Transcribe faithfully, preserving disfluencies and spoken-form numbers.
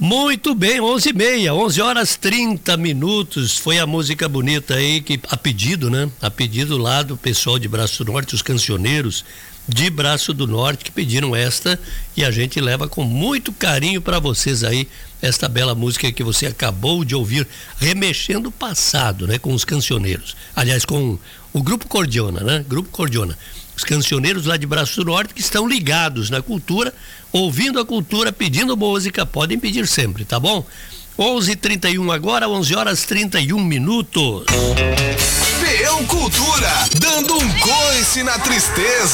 Muito bem, onze e meia, onze horas trinta minutos, foi a música bonita aí, que a pedido, né? A pedido lá do pessoal de Braço do Norte, os cancioneiros de Braço do Norte que pediram esta, e a gente leva com muito carinho para vocês aí esta bela música que você acabou de ouvir, remexendo o passado, né? Com os cancioneiros, aliás, com o Grupo Cordiona, né? Grupo Cordiona, os cancioneiros lá de Braço do Norte que estão ligados na cultura, ouvindo a cultura, pedindo música, podem pedir sempre, tá bom? onze e trinta e um agora, onze horas trinta e um minutos. Peão Cultura, dando um coice na tristeza.